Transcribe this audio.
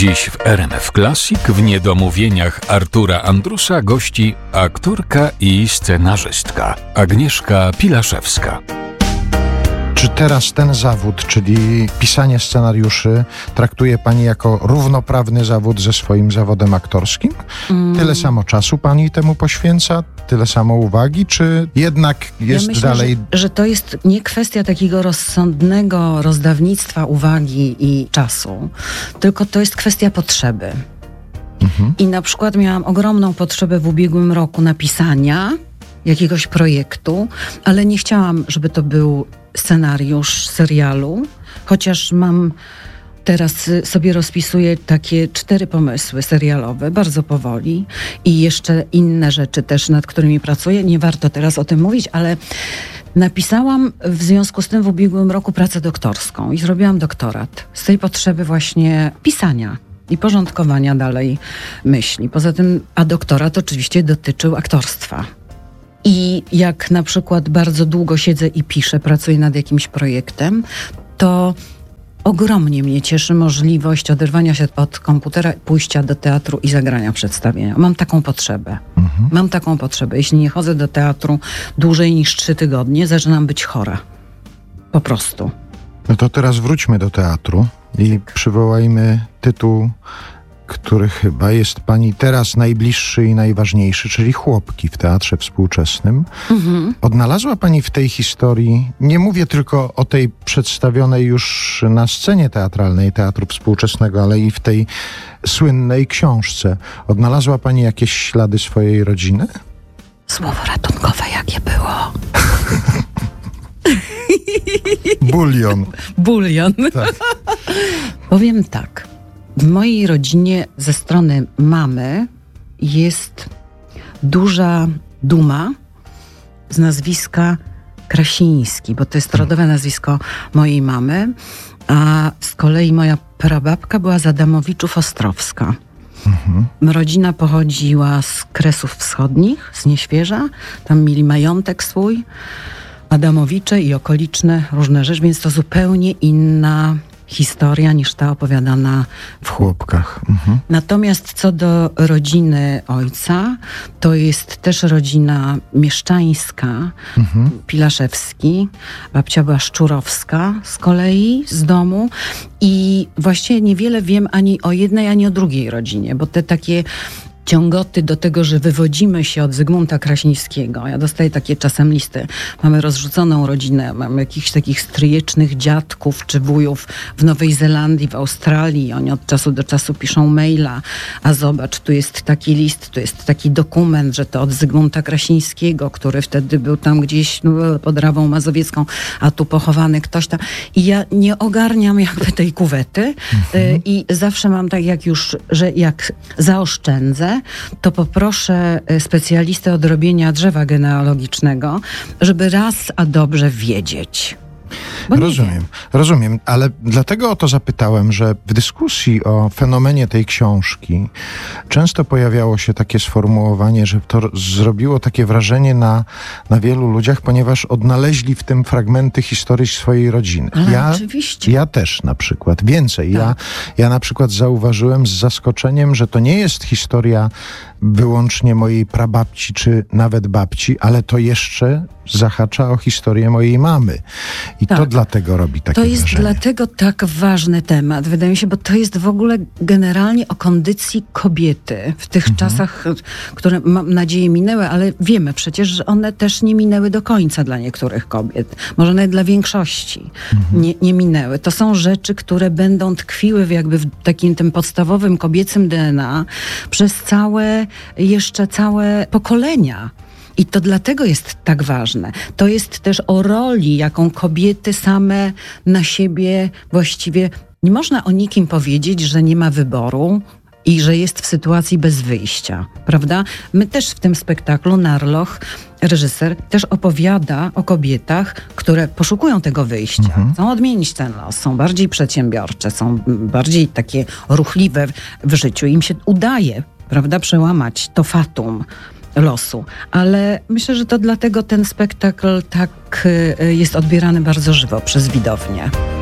Dziś w RMF Classic w niedomówieniach Artura Andrusa gości aktorka i scenarzystka Agnieszka Pilaszewska. Czy teraz ten zawód, czyli pisanie scenariuszy, traktuje pani jako równoprawny zawód ze swoim zawodem aktorskim? Tyle samo czasu pani temu poświęca? Tyle samo uwagi? Czy jednak jest myślę, dalej... że to jest nie kwestia takiego rozsądnego rozdawnictwa uwagi i czasu, tylko to jest kwestia potrzeby. I na przykład miałam ogromną potrzebę w ubiegłym roku napisania jakiegoś projektu, ale nie chciałam, żeby to był scenariusz serialu, chociaż teraz sobie rozpisuję takie 4 pomysły serialowe, bardzo powoli i jeszcze inne rzeczy też, nad którymi pracuję. Nie warto teraz o tym mówić, ale napisałam w związku z tym w ubiegłym roku pracę doktorską i zrobiłam doktorat z tej potrzeby właśnie pisania i porządkowania dalej myśli. Poza tym, a doktorat oczywiście dotyczył aktorstwa. I jak na przykład bardzo długo siedzę i piszę, pracuję nad jakimś projektem, to ogromnie mnie cieszy możliwość oderwania się od komputera, pójścia do teatru i zagrania przedstawienia. Mam taką potrzebę. Mam taką potrzebę. Jeśli nie chodzę do teatru dłużej niż 3 tygodnie, zaczynam być chora. Po prostu. No to teraz wróćmy do teatru i przywołajmy tytuł, który chyba jest pani teraz najbliższy i najważniejszy, czyli Chłopki w teatrze współczesnym. Odnalazła pani w tej historii, nie mówię tylko o tej przedstawionej już na scenie teatralnej Teatru Współczesnego, ale i w tej słynnej książce. Odnalazła pani jakieś ślady swojej rodziny? Słowo ratunkowe jakie było? Bulion. Bulion. Tak. Powiem tak. W mojej rodzinie ze strony mamy jest duża duma z nazwiska Krasiński, bo to jest rodowe nazwisko mojej mamy, a z kolei moja prababka była z Adamowiczów-Ostrowska. Rodzina pochodziła z Kresów Wschodnich, z Nieświeża, tam mieli majątek swój, Adamowicze i okoliczne różne rzeczy, więc to zupełnie inna historia niż ta opowiadana w Chłopkach. Natomiast co do rodziny ojca, to jest też rodzina mieszczańska, Pilaszewski. Babcia była Szczurowska z kolei z domu i właściwie niewiele wiem ani o jednej, ani o drugiej rodzinie, bo te takie ciągoty do tego, że wywodzimy się od Zygmunta Krasińskiego. Ja dostaję takie czasem listy. Mamy rozrzuconą rodzinę, mamy jakichś takich stryjecznych dziadków czy wujów w Nowej Zelandii, w Australii. Oni od czasu do czasu piszą maila, a zobacz, tu jest taki list, tu jest taki dokument, że to od Zygmunta Krasińskiego, który wtedy był tam gdzieś pod Rawą Mazowiecką, a tu pochowany ktoś tam. I ja nie ogarniam jakby tej kuwety i zawsze mam tak że jak zaoszczędzę, to poproszę specjalistę od robienia drzewa genealogicznego, żeby raz a dobrze wiedzieć. Rozumiem, ale dlatego o to zapytałem, że w dyskusji o fenomenie tej książki często pojawiało się takie sformułowanie, że to zrobiło takie wrażenie na wielu ludziach, ponieważ odnaleźli w tym fragmenty historii swojej rodziny. Oczywiście. Ja też na przykład. Więcej. Tak. Ja na przykład zauważyłem z zaskoczeniem, że to nie jest historia wyłącznie mojej prababci czy nawet babci, ale to jeszcze zahacza o historię mojej mamy. I to dlatego robi takie wrażenie. To jest dlatego tak ważny temat, wydaje mi się, bo to jest w ogóle generalnie o kondycji kobiety w tych czasach, które mam nadzieję minęły, ale wiemy przecież, że one też nie minęły do końca dla niektórych kobiet. Może nawet dla większości nie minęły. To są rzeczy, które będą tkwiły jakby w takim tym podstawowym kobiecym DNA przez jeszcze całe pokolenia. I to dlatego jest tak ważne. To jest też o roli, jaką kobiety same na siebie właściwie... Nie można o nikim powiedzieć, że nie ma wyboru i że jest w sytuacji bez wyjścia, prawda? My też w tym spektaklu Narloch, reżyser, też opowiada o kobietach, które poszukują tego wyjścia. Chcą odmienić ten los, są bardziej przedsiębiorcze, są bardziej takie ruchliwe w życiu. Im się udaje, prawda, przełamać to fatum losu. Ale myślę, że to dlatego ten spektakl tak jest odbierany bardzo żywo przez widownię.